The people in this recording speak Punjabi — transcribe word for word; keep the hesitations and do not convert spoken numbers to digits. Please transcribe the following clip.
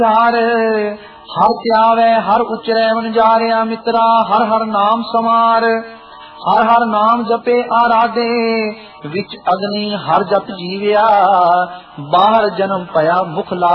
ਹਰ ਹਰ ਧਿਆਵੈ ਹਰ ਉਚਰੈ ਵਣਜਾਰਿਆ ਮਿੱਤਰਾ, ਹਰ ਹਰ ਨਾਮ ਸਮਾਰ। ਹਰ ਹਰ ਨਾਮ ਜਪੇ ਆਰਾਧੇ, ਵਿੱਚ ਅਗਨੀ ਹਰ ਜਪ ਜੀਵਿਆ, ਬਾਹਰ ਜਨਮ ਭਇਆ ਮੁਖ ਲਾ